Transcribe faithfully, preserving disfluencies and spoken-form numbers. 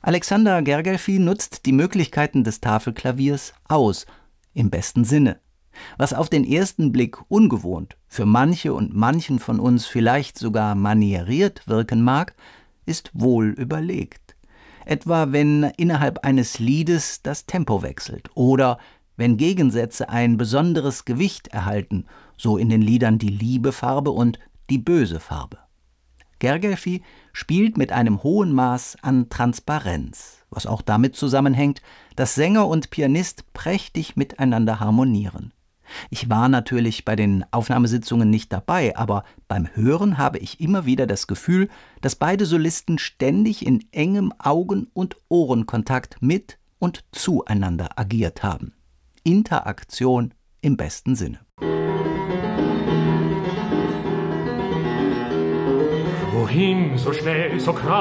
Alexander Gergelfi nutzt die Möglichkeiten des Tafelklaviers aus, im besten Sinne. Was auf den ersten Blick ungewohnt, für manche und manchen von uns vielleicht sogar manieriert wirken mag, ist wohl überlegt. Etwa wenn innerhalb eines Liedes das Tempo wechselt oder wenn Gegensätze ein besonderes Gewicht erhalten, so in den Liedern die liebe Farbe und die böse Farbe. Gergelfi spielt mit einem hohen Maß an Transparenz, was auch damit zusammenhängt, dass Sänger und Pianist prächtig miteinander harmonieren. Ich war natürlich bei den Aufnahmesitzungen nicht dabei, aber beim Hören habe ich immer wieder das Gefühl, dass beide Solisten ständig in engem Augen- und Ohrenkontakt mit und zueinander agiert haben. Interaktion im besten Sinne. Wohin so schnell, so krass?